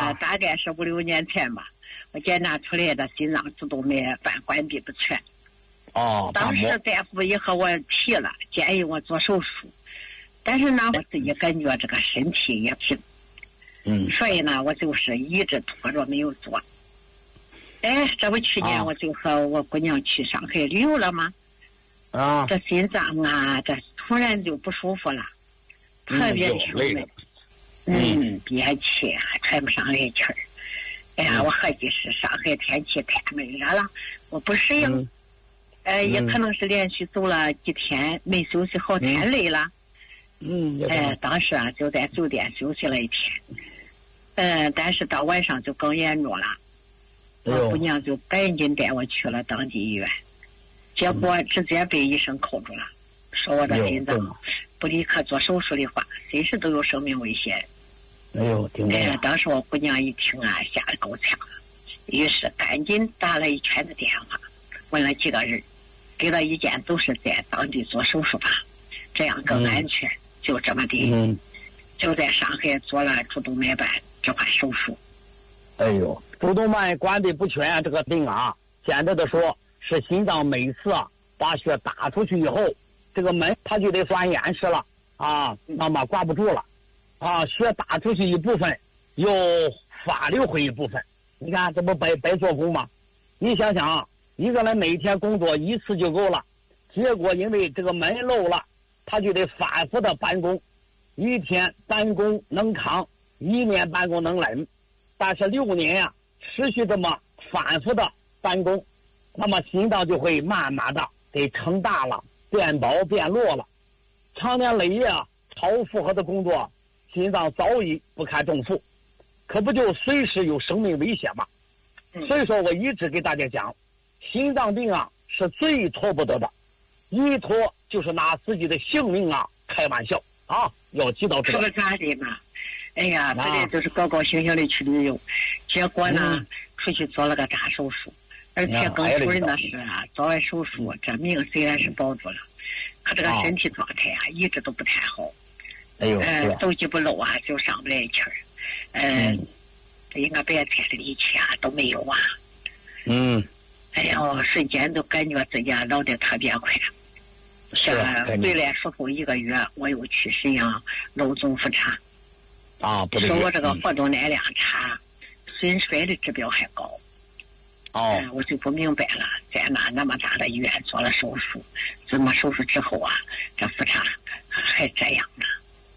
大概是5-6年前吧，我检查出来的心脏主动脉瓣关闭不全。当时大夫也和我提了，建议我做手术，但是呢，我自己感觉这个身体也平，所以呢，我就是一直拖着没有做。这不去年我就和我姑娘去上海旅游了吗？这心脏啊，这突然就不舒服了，特别胸闷，憋气还喘不上来气儿。哎呀，我合计是上海天气太闷热了，我不适应。也可能是连续走了几天没休息好，太累了。当时啊就在酒店休息了一天。但是到晚上就更严重了。我姑娘就赶紧带我去了当地医院，结果直接被医生扣住了，说我的心脏不立刻做手术的话，随时都有生命危险。当时我姑娘一听啊，吓得够呛，于是赶紧打了一圈的电话，问了几个人，给了意见，都是在当地做手术吧，这样更安全。就这么的，就在上海做了主动脉瓣置换手术。 主动脉关闭不全这个病啊，简单的说是心脏每次把血打出去以后，这个门它就得算严实了那么挂不住了血打出去一部分又发流回一部分，你看这不白做工吗？你想想一个人每天工作一次就够了，结果因为这个门漏了，他就得反复的办公，一天办公能扛，1年办公能忍，但是6年持续这么反复的办公，那么心脏就会慢慢的给撑大了，变薄变弱了，长年累月超负荷的工作，心脏早已不堪重负，可不就随时有生命危险吗？所以说我一直给大家讲，心脏病是最拖不得的，一拖就是拿自己的性命开玩笑要记到这个。 是不是咋的嘛？哎呀，本来就是高高兴兴的去旅游，结果呢，出去做了个大手术，而且更突人的是做完手术，这命虽然是保住了，可这个身体状态一直都不太好。走几步路就上不来气儿，应该白菜的力气都没有哎呦，瞬间都感觉自己老得特别快。回来术后1个月，我又去沈阳漏总复查。说我这个活动耐量差，损衰的指标还高。我就不明白了，在那么大的医院做了手术，怎么手术之后这复查还这样呢？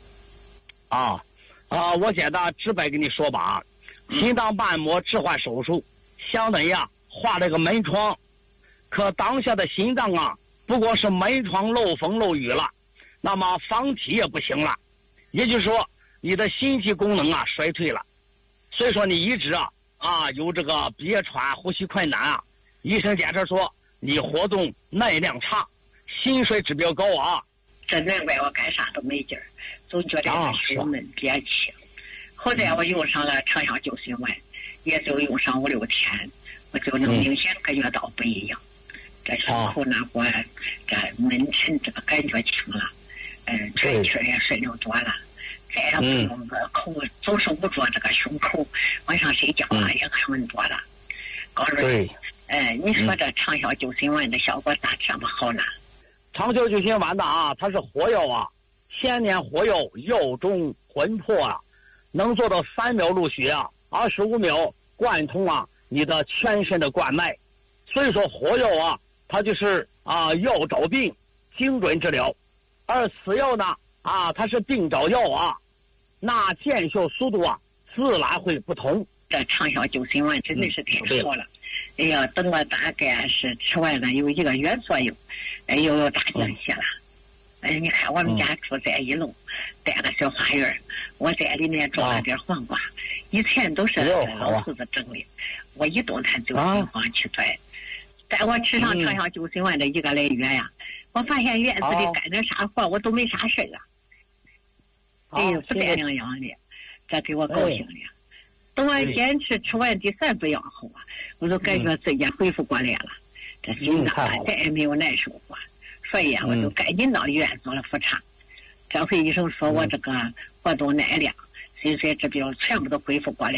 我现在直白跟你说吧，心脏瓣膜置换手术相当于画了个门窗，可当下的心脏不过是门窗漏风漏雨了，那么房体也不行了，也就是说你的心肌功能衰退了，所以说你一直有这个憋喘呼吸困难医生检查说你活动耐量差，心衰指标高这难怪我干啥都没劲儿，总觉得是胸闷憋气。后来我用上了长效救心丸，也就用上5-6天，我就能明显感觉到不一样。这胸口那会这闷沉这个感觉轻了，喘气也顺溜多了，再也不用口总是捂住这个胸口，晚上睡觉也安稳多了。高主任，你说这长效救心丸的效果咋这么好呢？ 长效救心丸的它是活药先年活药，药中魂魄能做到3秒入血25秒贯通你的全身的冠脉，所以说活药它就是药找病，精准治疗，而此药呢它是病找药那见效速度自然会不同。 这长效救心丸真的是太好了。哎呀，等我大概是吃完了有1个月左右，又大降血了。你看我们家住在1楼，带个小花园，我在里面种了点黄瓜，以前都是老头子整的，我一动弹就心慌气短。在我吃上长效救心丸的1个来月我发现院子里干点啥活我都没啥事了。不带凉凉的，这给我高兴的。等我坚持吃完第3副药后我都感觉自己恢复过来了，这心脏再也没有难受过，所以我就赶紧到医院做了复查。这回医生说我这个活动耐量、心衰指标全部都恢复过来。